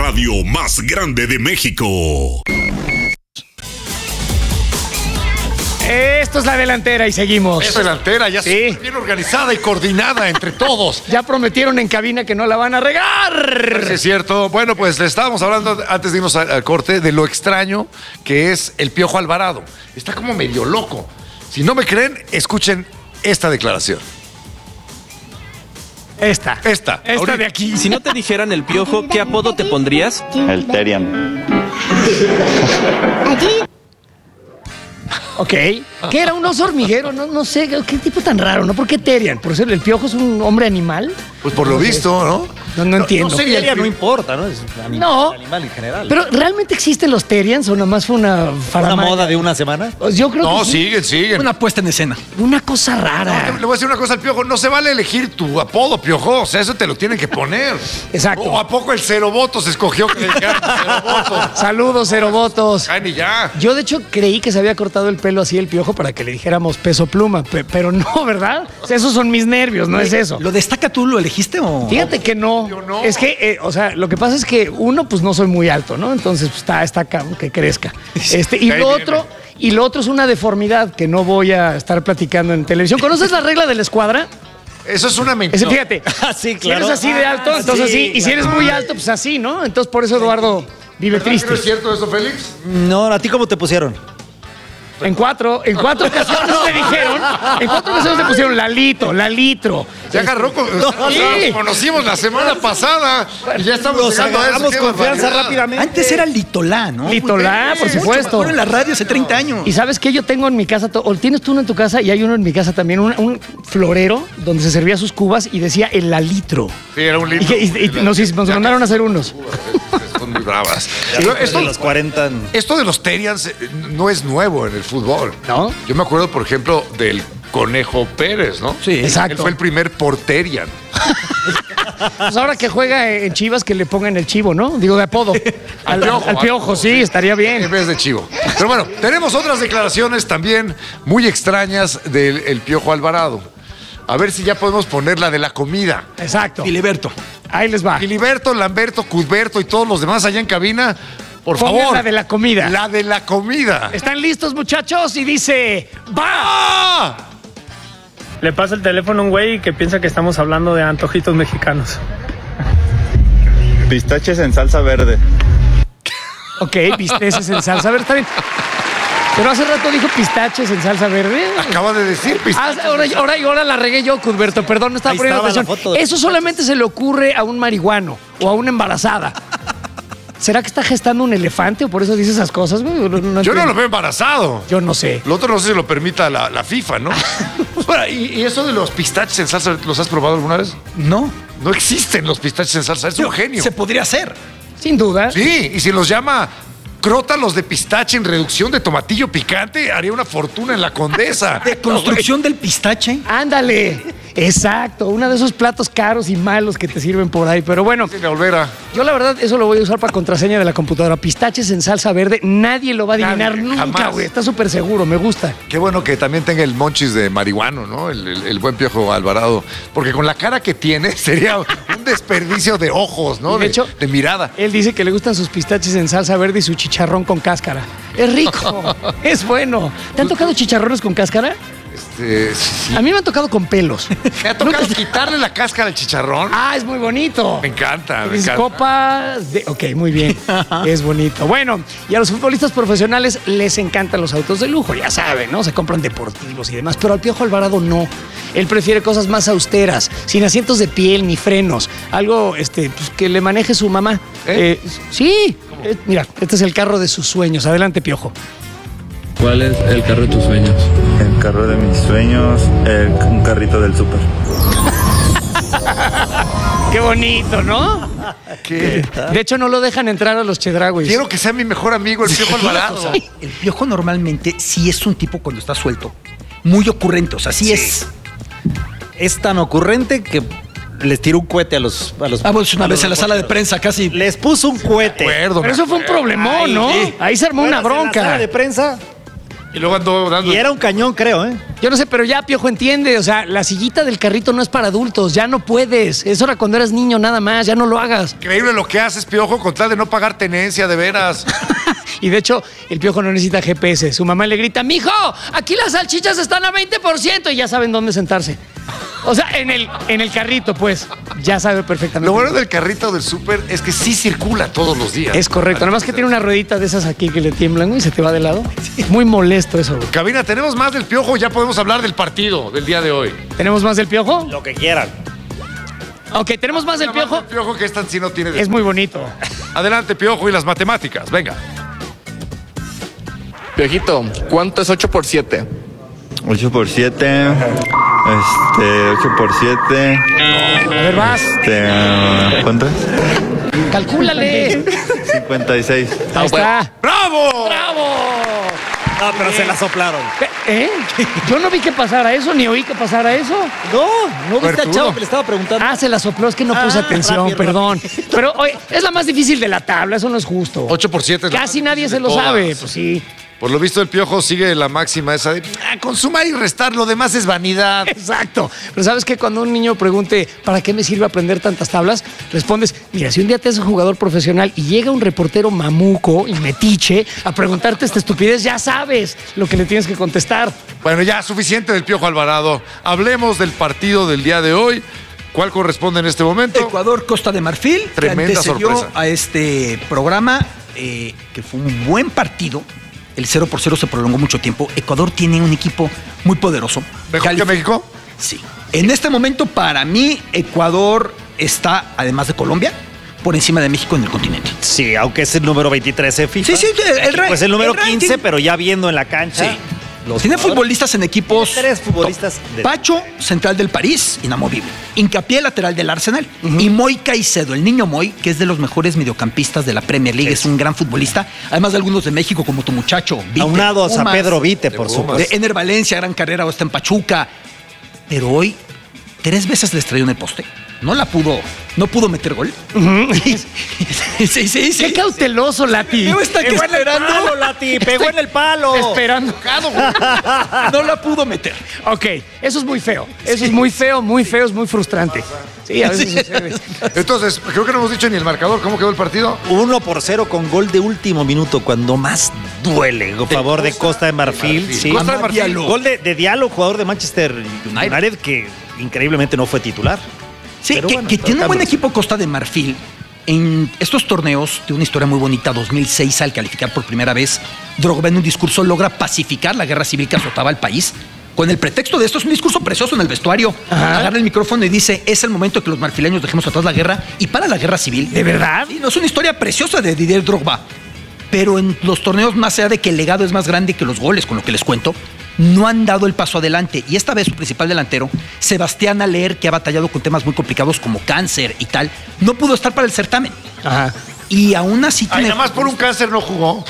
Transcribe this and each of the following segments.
radio más grande de México. Esto es La Delantera y seguimos. Es delantera, ya sí. Bien organizada y coordinada entre todos. Ya prometieron en cabina que no la van a regar. Sí, es cierto. Bueno, pues le estábamos hablando antes de irnos al corte de lo extraño que es el Piojo Alvarado. Está como medio loco. Si no me creen, escuchen esta declaración. Esta Ahorita. de aquí. Si no te dijeran el Piojo, ¿qué apodo te pondrías? El Terian. Ok. ¿Qué era? ¿Un oso hormiguero? No sé, qué tipo tan raro, ¿no? ¿Por qué Terian? ¿Por ser el Piojo es un hombre animal? Pues por lo visto, ¿no? No entiendo. No sería Terian no importa, ¿no? Es No. animal en general. Pero ¿realmente existen los Terians o nomás fue una ¿Una faramaya? moda de una semana? Pues yo creo No, que sí. siguen. Una puesta en escena. Una cosa rara. Le voy a decir una cosa al Piojo. No se vale elegir tu apodo, Piojo. O sea, eso te lo tienen que poner. Exacto. ¿O a poco el Cero Votos escogió que le dijeran Cero Votos? Saludos, Cero Votos. Ay, ni ya. Yo, de hecho, creí que se había cortado el pelo así el Piojo para que le dijéramos Peso Pluma, pero no, ¿verdad? O sea, esos son mis nervios, no es eso. ¿Lo destaca tú? ¿Lo elegiste o...? Fíjate que no. Yo no. Es que, o sea, lo que pasa es que uno, pues no soy muy alto, ¿no? Entonces, pues, está cabrón que crezca. Y Ahí lo otro es una deformidad que no voy a estar platicando en televisión. ¿Conoces la regla de la escuadra? Eso es una mentira. Fíjate, Sí, si claro. eres así de alto, entonces sí, así. Y si eres muy alto, pues así, ¿no? Entonces, por eso Eduardo vive ¿Verdad que triste. no es cierto eso, Félix? No, ¿a ti cómo te pusieron? En cuatro ocasiones me dijeron, en 4 ocasiones me pusieron Lalito. Se agarró con... Nos conocimos la semana pasada y ya estamos llegando a eso. Damos ¡Qué confianza barbaridad! rápidamente. Antes era Litolá, ¿no? Litolá, por Mucho supuesto. mejor en la radio hace 30 años. Y sabes que yo tengo en mi casa, o tienes tú uno en tu casa y hay uno en mi casa también, un florero donde se servía sus cubas y decía el Lalitro. Sí, era un Y, litro. y nos mandaron a hacer unos. Son muy bravas. Esto de los 40... Esto de los Terians no es nuevo en el fútbol. ¿No? Yo me acuerdo, por ejemplo, del Conejo Pérez, ¿no? Sí. Exacto. Él fue el primer porterian. Pues ahora que juega en Chivas, que le pongan el chivo, ¿no? Digo, de apodo. Al piojo, sí, estaría En bien. vez de chivo. Pero bueno, tenemos otras declaraciones también muy extrañas del Piojo Alvarado. A ver si ya podemos poner la de la comida. Exacto. Filiberto. Ahí les va. Filiberto, Lamberto, Cudberto y todos los demás allá en cabina, por Pongan favor. la de la comida. La de la comida. ¿Están listos, muchachos? Y dice, ¡va! ¡Ah! Le pasa el teléfono a un güey que piensa que estamos hablando de antojitos mexicanos. Pistaches en salsa verde. Ok, bisteces en salsa verde, está bien. Pero hace rato dijo pistaches en salsa verde. Acaba de decir pistaches. Ahora la regué yo, Cudberto. Perdón, no estaba Ahí poniendo estaba la atención. foto de Eso solamente se le ocurre a un marihuano o a una embarazada. ¿Será que está gestando un elefante o por eso dice esas cosas? Yo no entiendo. lo veo embarazado. Yo no sé. Lo otro no sé si lo permita la FIFA, ¿no? Bueno, y eso de los pistaches en salsa, ¿los has probado alguna vez? No. No existen los pistaches en salsa, es un genio. Se podría hacer. Sin duda. Sí, y si los llama crótalos de pistache en reducción de tomatillo picante, haría una fortuna en la Condesa. De construcción del pistache. Ándale. Exacto. Uno de esos platos caros y malos que te sirven por ahí. Pero bueno, Sin volver a... yo la verdad eso lo voy a usar para contraseña de la computadora. Pistaches en salsa verde. Nadie lo va a adivinar Nadie, nunca, jamás. güey. Está súper seguro. Me gusta. Qué bueno que también tenga el monchis de marihuano, ¿no? El buen Piojo Alvarado. Porque con la cara que tiene sería un desperdicio de ojos, ¿no? Y de hecho, de mirada. Él dice que le gustan sus pistaches en salsa verde y su chicharrón con cáscara. Es rico. Es bueno. ¿Te han tocado chicharrones con cáscara? Sí. A mí me han tocado con pelos. Me ha tocado quitarle la cáscara al chicharrón. Ah, es muy bonito. Me encanta, me Es encanta. copa de... Ok, muy bien. Es bonito. Bueno, y a los futbolistas profesionales les encantan los autos de lujo, ya saben, ¿no? Se compran deportivos y demás, pero al Piojo Alvarado no. Él prefiere cosas más austeras, sin asientos de piel ni frenos. Algo pues, que le maneje su mamá. Sí. Mira, este es el carro de sus sueños. Adelante, Piojo. ¿Cuál es el carro de tus sueños? El carro de mis sueños, un carrito del súper. Qué bonito, ¿no? ¿Qué? De hecho, no lo dejan entrar a los Chedrauis. Quiero que sea mi mejor amigo, el Piojo Alvarado. O sea, el Piojo normalmente sí es un tipo cuando está suelto. Muy ocurrente, o sea, sí es. Es tan ocurrente que les tiró un cohete a los Pues una vez en la sala de prensa casi. Les puso un cohete. Pero eso fue un problemón, ¿no? Sí. Ahí se armó una En la sala bronca. de prensa. Y luego andó dando... Y era un cañón, creo, ¿eh? Yo no sé, pero ya Piojo entiende, o sea, la sillita del carrito no es para adultos, ya no puedes. Eso era cuando eras niño nada más, ya no lo hagas. Increíble lo que haces, Piojo, con tal de no pagar tenencia, de veras. Y de hecho, el Piojo no necesita GPS. Su mamá le grita, mijo, aquí las salchichas están a 20% y ya saben dónde sentarse. O sea, en el carrito, pues, ya sabe perfectamente. Lo bueno del carrito del súper es que sí circula todos los días. Es correcto, nada más que tiene una ruedita de esas aquí que le tiemblan, güey, y se te va de lado. Muy molesto eso, güey. Cabina, ¿tenemos más del Piojo? Ya podemos hablar del partido del día de hoy. ¿Tenemos más del Piojo? Lo que quieran. Ok, ¿tenemos más del Piojo? El Piojo que esta sí no tiene... Es muy bonito. Adelante, Piojo, y las matemáticas. Venga. Piojito, ¿cuánto es 8 por 7? 8 por 7. 8 por 7. A ver, vas. ¿Cuánto es? Calcúlale. 56. Ahí está. ¡Bravo! ¡Bravo! No, pero se la soplaron. ¿Eh? Yo no vi que pasara eso, ni oí que pasara eso. No viste al Suertudo. chavo que le estaba preguntando. Ah, se la sopló, es que no puse atención, rápido, perdón. Pero, oye, es la más difícil de la tabla, eso no es justo. 8 por 7. es la Casi más nadie difícil se lo de todas. sabe, pues sí. Por lo visto, el Piojo sigue la máxima esa de con sumar y restar, lo demás es vanidad. Exacto. Pero sabes que cuando un niño pregunte ¿para qué me sirve aprender tantas tablas? Respondes, mira, si un día te haces jugador profesional y llega un reportero mamuco y metiche a preguntarte esta estupidez, ya sabes lo que le tienes que contestar. Bueno, ya suficiente del Piojo Alvarado. Hablemos del partido del día de hoy. ¿Cuál corresponde en este momento? Ecuador, Costa de Marfil, Tremenda que antecedió sorpresa. a este programa, que fue un buen partido. El 0-0 se prolongó mucho tiempo. Ecuador tiene un equipo muy poderoso. ¿Mejor que México? Sí. En este momento, para mí, Ecuador está, además de Colombia, por encima de México en el continente. Sí, aunque es el número 23 de FIFA. Sí, Pues el número el ranking. 15, pero ya viendo en la cancha. Sí. Tiene futbolistas en equipos. Tiene 3 futbolistas top. Pacho, central del París, inamovible. Hincapié, lateral del Arsenal. Y Moy Caicedo, el niño Moy, que es de los mejores mediocampistas de la Premier League. Es un gran futbolista. Además de algunos de México, como tu muchacho. Vite, Aunados a Pumas, Pedro Vite, por Pumas. supuesto. de Ener Valencia, gran carrera, o está en Pachuca. Pero hoy, 3 veces le estrelló en el poste. No pudo meter gol. Sí. Qué cauteloso, Lati. Leo está aquí esperando. Palo, Lati, pegó en el palo. Esperando. No la pudo meter. Ok, eso es muy feo. Eso es muy feo, es muy frustrante. Sí, a veces sucede. Entonces, creo que no hemos dicho ni el marcador. ¿Cómo quedó el partido? 1-0 con gol de último minuto, cuando más duele. A favor de Costa de Marfil. Sí. Costa de Marfil. Diallo. Gol de Diallo, jugador de Manchester United, que increíblemente no fue titular. Sí, Pero que, bueno, que tiene un buen cambios. equipo Costa de Marfil. En estos torneos tiene una historia muy bonita. 2006, al calificar por primera vez, Drogba en un discurso logra pacificar la guerra civil que azotaba al país. Con el pretexto de esto, es un discurso precioso en el vestuario. Agarra el micrófono y dice, es el momento que los marfileños dejemos atrás la guerra y para la guerra civil. ¿De verdad? Sí, no, es una historia preciosa de Didier Drogba. Pero en los torneos, más allá de que el legado es más grande que los goles, con lo que les cuento, no han dado el paso adelante. Y esta vez su principal delantero, Sebastián Aller, que ha batallado con temas muy complicados como cáncer y tal, no pudo estar para el certamen. Ajá. Y aún así Ay, tiene... nada más por un cáncer no jugó.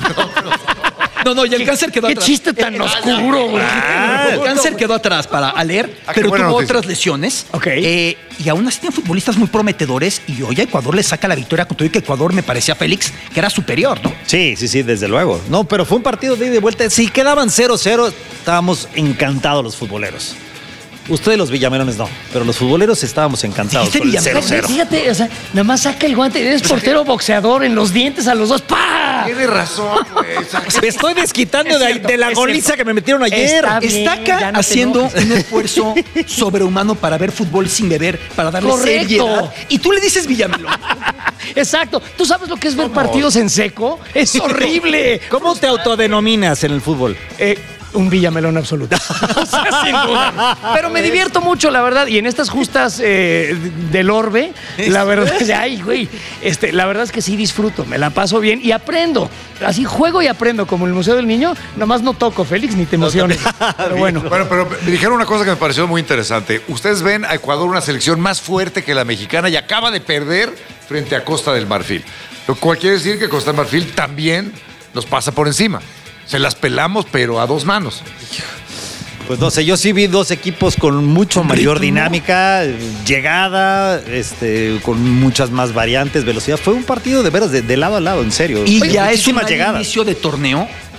No, y el cáncer quedó Qué atrás. chiste tan oscuro, güey. El cáncer quedó atrás para Aller, Ah, qué pero buena tuvo noticia. otras lesiones. Ok. Y aún así tiene futbolistas muy prometedores. Y hoy a Ecuador le saca la victoria. Con todo y que Ecuador me parecía Félix, que era superior, ¿no? Sí, desde luego. No, pero fue un partido de ida y vuelta. Si quedaban 0-0, estábamos encantados los futboleros. Ustedes los villamelones no, pero los futboleros estábamos encantados Dijiste con el Villamelón, 0-0. Fíjate, o sea, nada más saca el guante. Eres portero boxeador en los dientes a los dos. ¡Pah! Tiene razón, güey. Me estoy desquitando Es de cierto, la es goliza cierto. que me metieron ayer. Está bien, Está ya acá no te haciendo enojes. un esfuerzo sobrehumano para ver fútbol sin beber, para darle Correcto. seriedad. Y tú le dices Villamelón. Exacto. ¿Tú sabes lo que es ver partidos en seco? Es horrible. ¿Cómo te autodenominas en el fútbol? Un Villamelón absoluto. O sea, sin duda. Pero me divierto mucho, la verdad. Y en estas justas del orbe, la verdad es, ay, güey, la verdad es que sí disfruto, me la paso bien y aprendo. Así juego y aprendo, como en el Museo del Niño. Nomás no toco, Félix, ni te emociones. Pero bueno. Bueno, pero me dijeron una cosa que me pareció muy interesante. Ustedes ven a Ecuador una selección más fuerte que la mexicana y acaba de perder frente a Costa del Marfil. Lo cual quiere decir que Costa del Marfil también nos pasa por encima. Se las pelamos, pero a dos manos. Pues no sé, yo sí vi dos equipos con mucho mayor dinámica, llegada, con muchas más variantes, velocidad. Fue un partido de veras de lado a lado, en serio. Y ya es un Muchísimas mal llegadas. inicio de torneo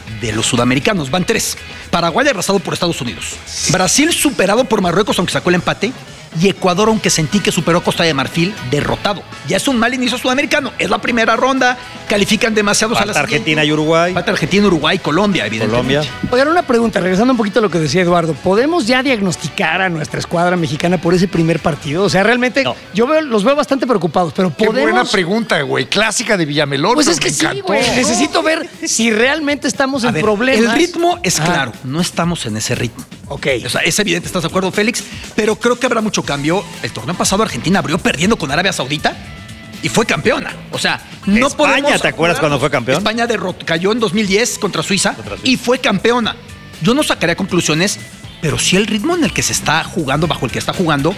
de los sudamericanos. Van 3. Paraguay arrasado por Estados Unidos. Brasil superado por Marruecos, aunque sacó el empate. Y Ecuador, aunque sentí que superó a Costa de Marfil, derrotado. Ya es un mal inicio sudamericano. Es la primera ronda. Califican demasiados a la siguiente. Argentina y Uruguay. Falta Argentina, Uruguay, Colombia, evidentemente. Oigan, una pregunta, regresando un poquito a lo que decía Eduardo. ¿Podemos ya diagnosticar a nuestra escuadra mexicana por ese primer partido? O sea, realmente No. yo los veo bastante preocupados, pero Qué podemos... buena pregunta, güey. Clásica de Villamelón. Pues pero es que me sí, encantó. güey. Necesito ver si realmente estamos A en ver, problemas. el ritmo es Ah, claro. No estamos en ese ritmo. Ok. O sea, es evidente, ¿estás de acuerdo, Félix? Pero creo que habrá mucho cambio. El torneo pasado Argentina abrió perdiendo con Arabia Saudita y fue campeona. O sea, no España, podemos... ¿te acuerdas cuando fue campeón? España cayó en 2010 contra Suiza y fue campeona. Yo no sacaría conclusiones, pero sí el ritmo en el que se está jugando, bajo el que está jugando,